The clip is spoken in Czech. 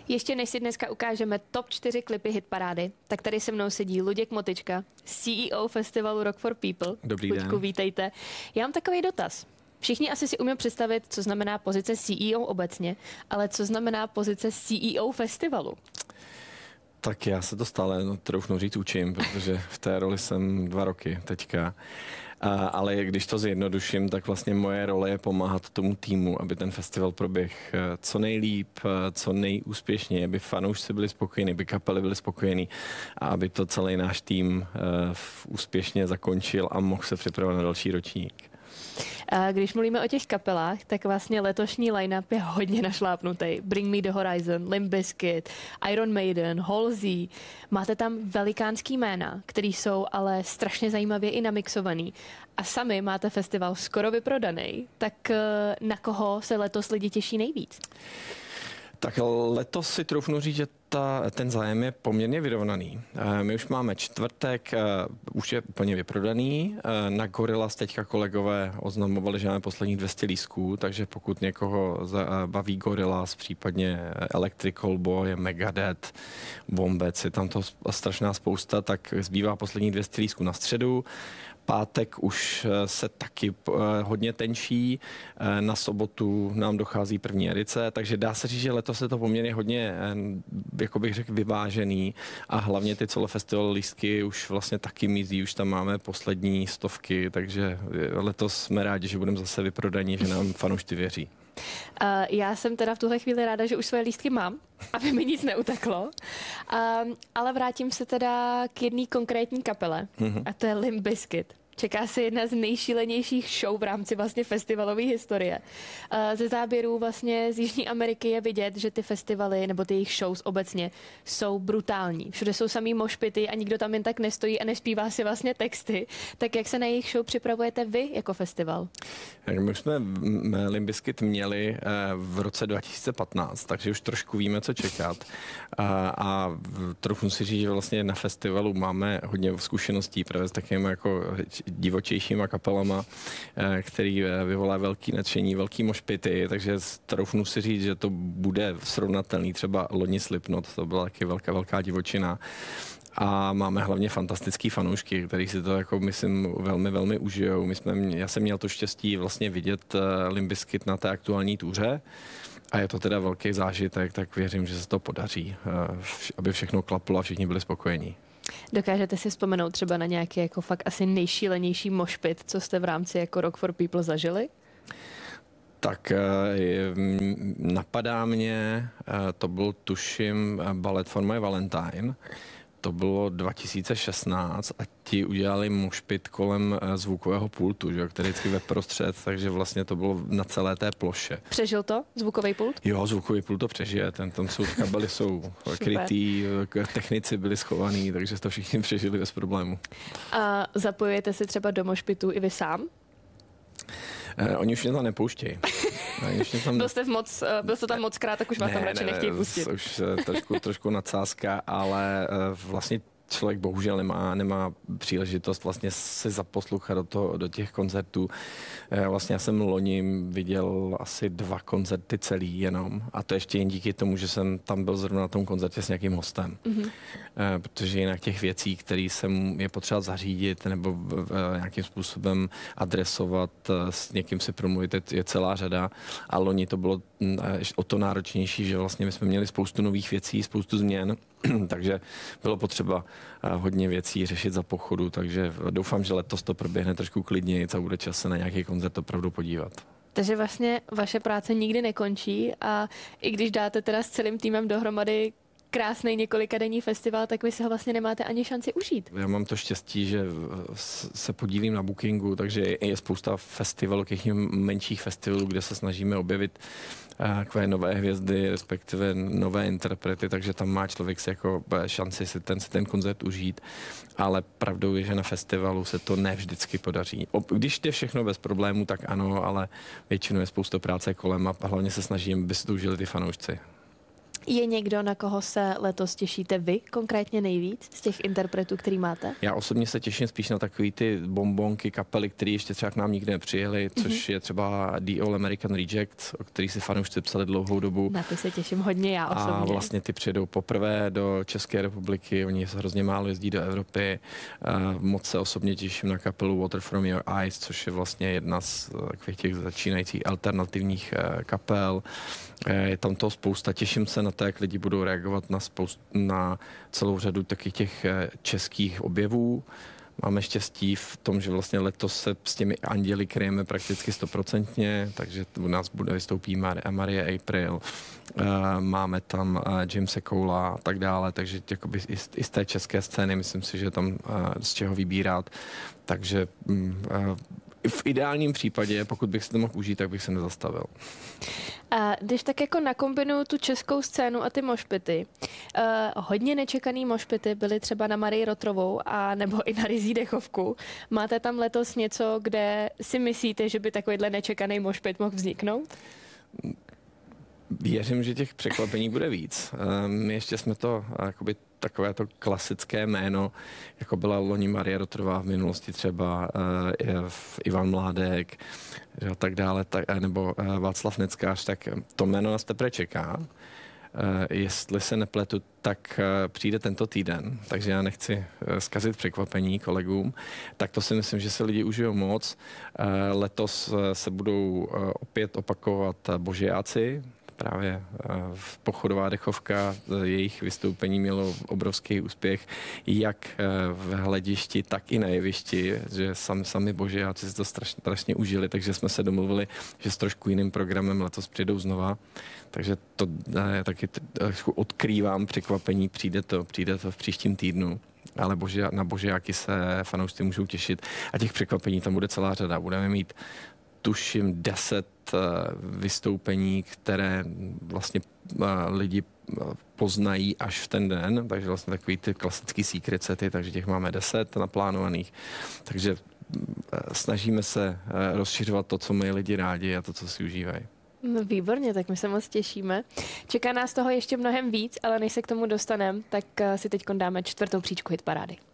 Ještě než si dneska ukážeme top 4 klipy hitparády, tak tady se mnou sedí Luděk Motyčka, CEO festivalu Rock for People. Dobrý Luďku, den. vítejte. Já mám takový dotaz. Všichni asi si umí představit, co znamená pozice CEO obecně, ale co znamená pozice CEO festivalu? Tak já se to stále, troufnu říct, učím, protože v té roli jsem 2 roky teďka. Ale když to zjednoduším, tak vlastně moje role je pomáhat tomu týmu, aby ten festival proběhl co nejlíp, co nejúspěšněji, aby fanoušci byli spokojení, aby kapely byly spokojení a aby to celý náš tým úspěšně zakončil a mohl se připravit na další ročník. A když mluvíme o těch kapelách, tak vlastně letošní line-up je hodně našlápnutý. Bring Me the Horizon, Limp Bizkit, Iron Maiden, Halsey. Máte tam velikánský jména, který jsou ale strašně zajímavě i namixovaný. A sami máte festival skoro vyprodaný. Tak na koho se letos lidi těší nejvíc? Tak letos si troufnu říct, že ten zájem je poměrně vyrovnaný. My už máme čtvrtek, už je úplně vyprodaný. Na Gorillaz teďka kolegové oznamovali, že máme posledních 200 lístků, takže pokud někoho baví Gorillaz, případně Electrical Boy, Megadeth, Wombats, je tam to strašná spousta, tak zbývá posledních 200 lístků na středu. Pátek už se taky hodně tenčí, na sobotu nám dochází první edice, takže dá se říct, že letos je to poměrně hodně, jako bych řekl, vyvážený a hlavně ty celofestival lístky už vlastně taky mizí, už tam máme poslední 100, takže letos jsme rádi, že budeme zase vyprodaní, že nám fanoušci věří. Já jsem teda v tuhle chvíli ráda, že už svoje lístky mám, aby mi nic neuteklo. Ale vrátím se teda k jedné konkrétní kapele, a to je Limp Bizkit. Čeká se jedna z nejšílenějších show v rámci vlastně festivalové historie. Ze záběrů vlastně z Jižní Ameriky je vidět, že ty festivaly nebo ty jejich shows obecně jsou brutální. Všude jsou samý mošpity a nikdo tam jen tak nestojí a nespívá si vlastně texty. Tak jak se na jejich show připravujete vy jako festival? My už jsme Limp Bizkit měli v roce 2015, takže už trošku víme, co čekat. A trochu si říct, že vlastně na festivalu máme hodně zkušeností právě s takovými jako divočejšíma kapelama, který vyvolá velký nadšení, velký mošpity, takže troufnu si říct, že to bude srovnatelný. Třeba loni Slipknot, to byla taky velká divočina. A máme hlavně fantastický fanoušky, který si to, jako myslím, velmi užijou. Já jsem měl to štěstí vlastně vidět Limp Bizkit na té aktuální túře a je to teda velký zážitek, tak věřím, že se to podaří, aby všechno klaplo a všichni byli spokojení. Dokážete si vzpomenout třeba na nějaký jako fakt asi nejšílenější mošpit, co jste v rámci jako Rock for People zažili? Tak napadá mě, to byl tuším Ballet for My Valentine. To bylo 2016 a ti udělali mošpit kolem zvukového pultu, že, který vždycky ve prostřed, takže vlastně to bylo na celé té ploše. Přežil to zvukový pult? Jo, zvukový pult to přežije, tam jsou kabely jsou krytý, technici byli schovaný, takže to všichni přežili bez problému. A zapojujete si třeba do mošpitu i vy sám? Oni už mě tam nepouštějí. Byl jste tam moc krát, tak už vás tam radši nechtějí pustit. Už trošku nadsázka, ale vlastně člověk bohužel nemá příležitost vlastně si zaposlouchat do těch koncertů. Vlastně já jsem loni viděl asi 2 koncerty celý jenom a to ještě jen díky tomu, že jsem tam byl zrovna na tom koncertě s nějakým hostem. Protože jinak těch věcí, které je potřeba zařídit nebo nějakým způsobem adresovat, s někým si promluvit, je celá řada. A loni to bylo o to náročnější, že vlastně my jsme měli spoustu nových věcí, spoustu změn, takže bylo potřeba hodně věcí řešit za pochodu, takže doufám, že letos to proběhne trošku klidněji a bude čas se na nějaký koncert opravdu podívat. Takže vlastně vaše práce nikdy nekončí a i když dáte teda s celým týmem dohromady krásný několikadenní festival, tak vy se ho vlastně nemáte ani šanci užít. Já mám to štěstí, že se podílím na bookingu, takže je spousta festivalů, těch menších festivalů, kde se snažíme objevit takové nové hvězdy, respektive nové interprety, takže tam má člověk si jako šanci si ten koncert užít, ale pravdou je, že na festivalu se to ne vždycky podaří. Když jde všechno bez problémů, tak ano, ale většinou je spousta práce kolem a hlavně se snažím, aby si to užili ty fanoušci. Je někdo, na koho se letos těšíte vy konkrétně nejvíc z těch interpretů, který máte? Já osobně se těším spíš na takový ty bombonky, kapely, které ještě třeba k nám nikdy nepřijeli, což je třeba The All American Reject, o který si fanoušci psali dlouhou dobu. Na ty se těším hodně já osobně. A vlastně ty přijedou poprvé do České republiky, oni se hrozně málo jezdí do Evropy. Moc se osobně těším na kapelu Water From Your Eyes, což je vlastně jedna z takových těch začínajících alternativních kapel. Je tam toho spousta. Těším se na to, jak lidi budou reagovat na celou řadu takových těch českých objevů. Máme štěstí v tom, že vlastně letos se s těmi anděli kryjeme prakticky 100%, takže u nás vystoupí Marie April, máme tam Jamese Cola a tak dále, takže jakoby i z té české scény myslím si, že tam z čeho vybírat. Takže v ideálním případě, pokud bych si to mohl užít, tak bych se nezastavil. A když tak jako nakombinuju tu českou scénu a ty mošpity, hodně nečekaný mošpity byly třeba na Marii Rotrovou a nebo i na Rizí dechovku. Máte tam letos něco, kde si myslíte, že by takovýhle nečekaný mošpit mohl vzniknout? Věřím, že těch překvapení bude víc. My ještě jsme to jakoby takové to klasické jméno, jako byla loni Marie Rotrová v minulosti třeba Ivan Mládek a tak dále, nebo Václav Neckář, tak to jméno nás teprve čeká. Jestli se nepletu, tak přijde tento týden, takže já nechci zkazit překvapení kolegům. Tak to si myslím, že se lidi užijou moc. Letos se budou opět opakovat Božejáci, právě pochodová dechovka, jejich vystoupení mělo obrovský úspěch, jak v hledišti, tak i na jevišti, že sami Božejáci si to strašně užili, takže jsme se domluvili, že s trošku jiným programem letos přijdou znova. Takže to taky odkrývám překvapení, přijde to v příštím týdnu. Ale na Božejáky se fanoušci můžou těšit a těch překvapení tam bude celá řada. Budeme mít tuším 10 vystoupení, které vlastně lidi poznají až v ten den, takže vlastně takový ty klasický secret sety, takže těch máme 10 naplánovaných. Takže snažíme se rozšiřovat to, co mají lidi rádi a to, co si užívají. No výborně, tak my se moc těšíme. Čeká nás toho ještě mnohem víc, ale než se k tomu dostaneme, tak si teď dáme 4. příčku hitparády.